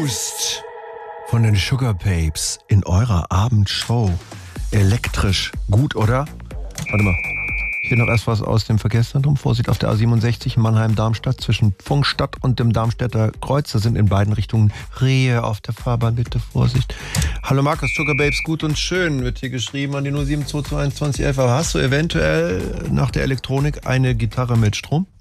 Boost von den Sugar Babes in eurer Abendshow. Elektrisch. Gut, oder? Warte mal. Hier noch erst was aus dem Verkehrszentrum. Vorsicht auf der A67 Mannheim-Darmstadt zwischen Funkstadt und dem Darmstädter Kreuz. Da sind in beiden Richtungen Rehe auf der Fahrbahn. Bitte Vorsicht. Hallo Markus, Sugar Babes, gut und schön. Wird hier geschrieben an die 0722111. Aber hast du eventuell nach der Elektronik eine Gitarre mit Strom?